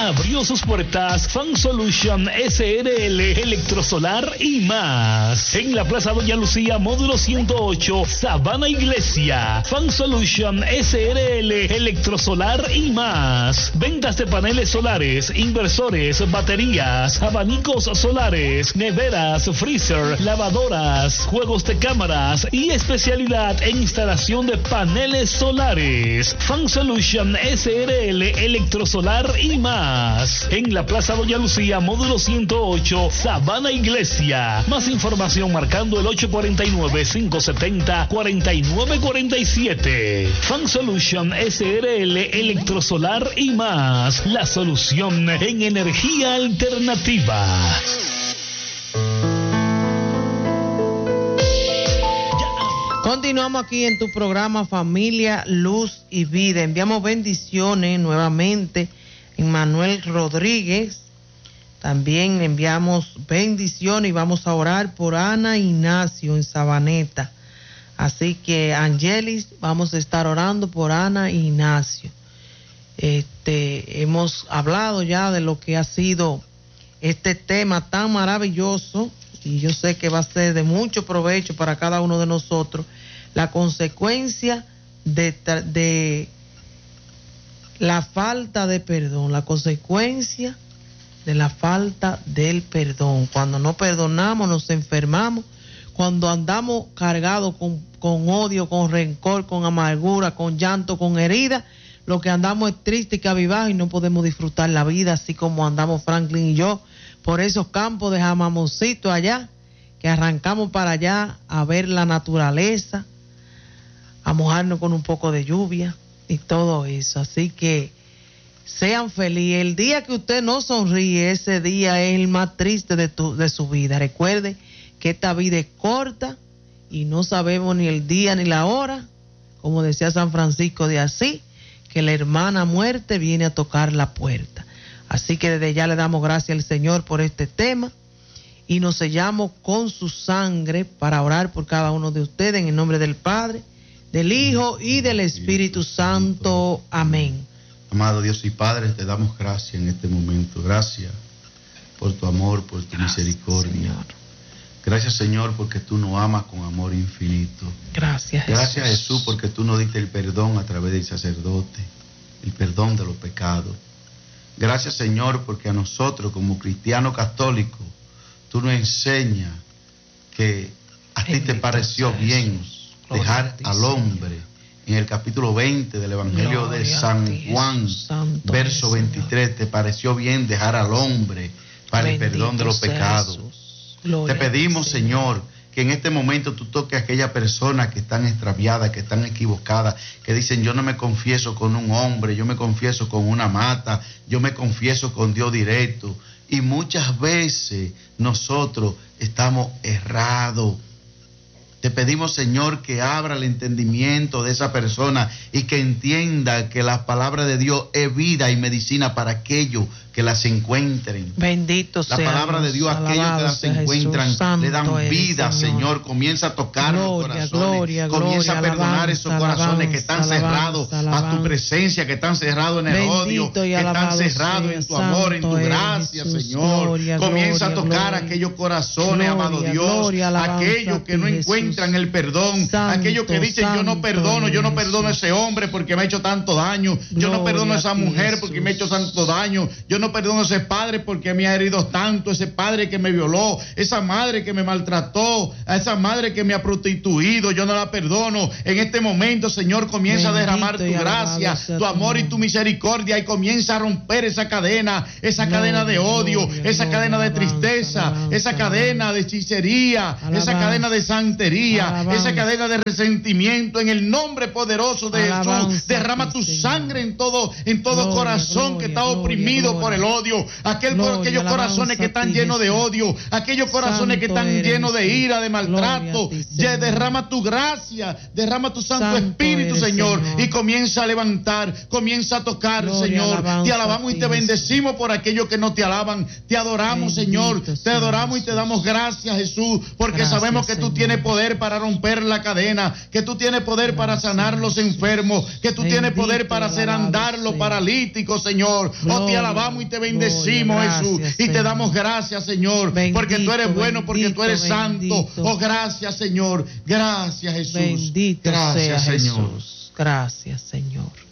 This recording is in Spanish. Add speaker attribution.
Speaker 1: Abrió sus puertas Fan Solution SRL Electrosolar y más. En la Plaza Doña Lucía, módulo 108, Sabana Iglesia. Fan Solution SRL Electrosolar y más. Ventas de paneles solares, inversores, baterías, abanicos solares, neveras, freezer, lavadoras, juegos de cámaras y especialidad en instalación de paneles solares. Fan Solution SRL Electrosolar y más. En la Plaza Doña Lucía, módulo 108, Sabana Iglesia. Más información marcando el 849-570-4947. Fan Solution SRL Electrosolar y más. La solución en energía alternativa.
Speaker 2: Continuamos aquí en tu programa Familia, Luz y Vida. Enviamos bendiciones nuevamente en Manuel Rodríguez. También enviamos bendiciones y vamos a orar por Ana Ignacio en Sabaneta. Así que, Angelis, vamos a estar orando por Ana Ignacio. Hemos hablado ya de lo que ha sido este tema tan maravilloso y yo sé que va a ser de mucho provecho para cada uno de nosotros. La consecuencia de la falta de perdón, la consecuencia de la falta del perdón. Cuando no perdonamos, nos enfermamos. Cuando andamos cargados con odio, con rencor, con amargura, con llanto, con herida, lo que andamos es triste y cabizbajo y no podemos disfrutar la vida, así como andamos Franklin y yo por esos campos de Jamamoncito allá, que arrancamos para allá a ver la naturaleza, a mojarnos con un poco de lluvia y todo eso. Así que sean felices. El día que usted no sonríe, ese día es el más triste de su vida. Recuerde que esta vida es corta y no sabemos ni el día ni la hora, como decía San Francisco de Asís, que la hermana muerte viene a tocar la puerta. Así que desde ya le damos gracias al Señor por este tema y nos sellamos con su sangre para orar por cada uno de ustedes en el nombre del Padre, del Hijo y del Espíritu Santo. Amén.
Speaker 3: Amado Dios y Padre, te damos gracias en este momento. Gracias por tu amor, por tu misericordia. Señor. Gracias, Señor, porque tú nos amas con amor infinito.
Speaker 2: Gracias, Jesús.
Speaker 3: Gracias, Jesús, porque tú nos diste el perdón a través del sacerdote, el perdón de los pecados. Gracias, Señor, porque a nosotros como cristianos católicos, tú nos enseñas que a ti te pareció bien dejar al hombre. En el capítulo 20 del Evangelio de San Juan, verso 23, te pareció bien dejar al hombre para el perdón de los pecados. Te pedimos, Señor, que en este momento tú toques a aquellas personas que están extraviadas, que están equivocadas, que dicen: yo no me confieso con un hombre, yo me confieso con una mata, yo me confieso con Dios directo. Y muchas veces nosotros estamos errados. Te pedimos, Señor, que abra el entendimiento de esa persona y que entienda que la palabra de Dios es vida y medicina para aquellos que las encuentren.
Speaker 2: Bendito sea.
Speaker 3: La palabra de Dios, aquellos que las encuentran, le dan vida, Señor. Comienza a tocar los corazones. Comienza a perdonar esos corazones que están cerrados a tu presencia, que están cerrados en el odio, que están cerrados en tu amor, en tu gracia, Señor. Comienza a tocar aquellos corazones, amado Dios, aquellos que no encuentran el perdón, aquellos que dicen: yo no perdono a ese hombre porque me ha hecho tanto daño, yo no perdono a esa mujer porque me ha hecho tanto daño, yo no perdono a ese padre porque me ha herido tanto, ese padre que me violó, esa madre que me maltrató, a esa madre que me ha prostituido, yo no la perdono. En este momento, Señor, comienza a derramar tu gracia, tu amor y tu misericordia, y comienza a romper esa cadena de odio, esa cadena de tristeza, esa cadena de hechicería, esa cadena de santería, esa cadena de resentimiento. En el nombre poderoso de Jesús, derrama tu sangre en todo corazón que está oprimido por el odio, aquellos corazones que están llenos de odio, aquellos corazones que están llenos de ira, de maltrato. Derrama tu gracia, derrama tu Santo Espíritu, Señor, y comienza a levantar, comienza a tocar, Señor. Te alabamos y te bendecimos por aquellos que no te alaban. Te adoramos, Señor, te adoramos y te damos gracias, Jesús, porque sabemos que tú tienes poder poder para romper la cadena, que tú tienes poder para sanar los enfermos, que tú tienes poder para hacer andar los paralíticos, Señor. Oh, te alabamos y te bendecimos, Jesús, y te damos gracias, Señor, porque tú eres bueno, porque tú eres santo. Oh, gracias, Señor. Gracias, Jesús.
Speaker 2: Bendito
Speaker 3: gracias,
Speaker 2: sea
Speaker 3: Señor.
Speaker 2: Jesús. Gracias, Señor.